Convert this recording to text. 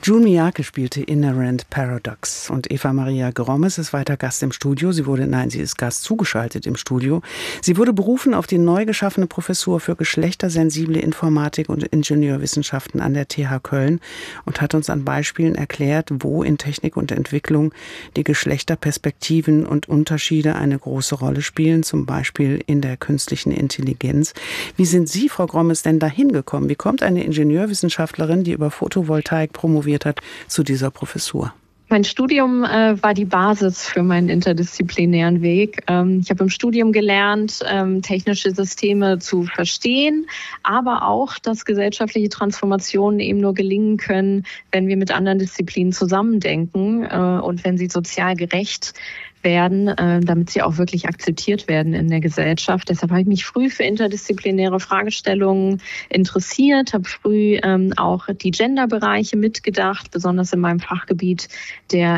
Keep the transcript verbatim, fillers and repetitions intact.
Jun Miyake spielte Inherent Paradox und Eva Maria Grommes ist weiter Gast im Studio. Sie wurde, nein, sie ist Gast zugeschaltet im Studio. Sie wurde berufen auf die neu geschaffene Professur für geschlechtersensible Informatik und Ingenieurwissenschaften an der T H Köln und hat uns an Beispielen erklärt, wo in Technik und Entwicklung die Geschlechterperspektiven und Unterschiede eine große Rolle spielen, zum Beispiel in der künstlichen Intelligenz. Wie sind Sie, Frau Grommes, denn dahin gekommen? Wie kommt eine Ingenieurwissenschaftlerin, die über Photovoltaik promoviert hat, zu dieser Professur? Mein Studium äh, war die Basis für meinen interdisziplinären Weg. Ähm, ich habe im Studium gelernt, ähm, technische Systeme zu verstehen, aber auch, dass gesellschaftliche Transformationen eben nur gelingen können, wenn wir mit anderen Disziplinen zusammendenken äh, und wenn sie sozial gerecht werden, äh, damit sie auch wirklich akzeptiert werden in der Gesellschaft. Deshalb habe ich mich früh für interdisziplinäre Fragestellungen interessiert, habe früh ähm, auch die Genderbereiche mitgedacht, besonders in meinem Fachgebiet der